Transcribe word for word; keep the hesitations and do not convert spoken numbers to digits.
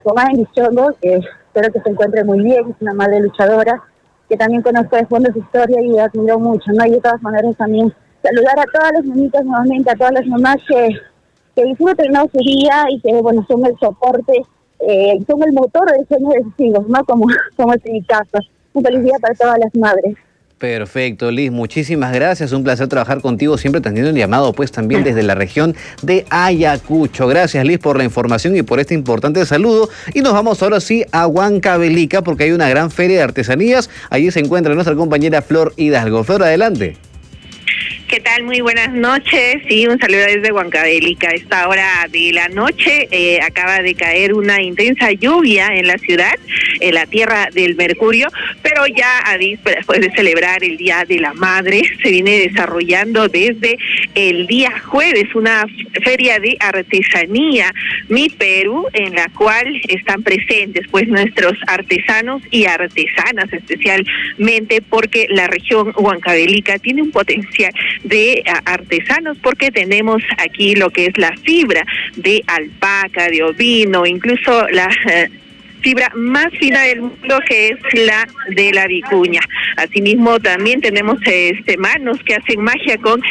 Comain Bichongo, que espero que se encuentre muy bien, es una madre luchadora, que también conozco de fondo su historia y admiro mucho, ¿no? Y de todas maneras también saludar a todas las mamitas nuevamente, a todas las mamás que, que disfruten, ¿no?, su día y que, bueno, son el soporte, eh, son el motor del sueño de sus hijos, ¿no? Como, como es en mi caso. Un feliz día para todas las madres. Perfecto, Liz, muchísimas gracias, un placer trabajar contigo, siempre atendiendo el llamado, pues también desde la región de Ayacucho. Gracias, Liz, por la información y por este importante saludo. Y nos vamos ahora sí a Huancavelica, porque hay una gran feria de artesanías. Allí se encuentra nuestra compañera Flor Hidalgo. Flor, adelante. ¿Qué tal? Muy buenas noches. Sí, un saludo desde Huancavelica. A esta hora de la noche eh, acaba de caer una intensa lluvia en la ciudad, en la Tierra del Mercurio, pero ya a después de celebrar el Día de la Madre, se viene desarrollando desde el día jueves una feria de artesanía, Mi Perú, en la cual están presentes pues nuestros artesanos y artesanas, especialmente porque la región Huancavelica tiene un potencial de artesanos, porque tenemos aquí lo que es la fibra de alpaca, de ovino, incluso la eh, fibra más fina del mundo, que es la de la vicuña. Asimismo también tenemos este manos que hacen magia con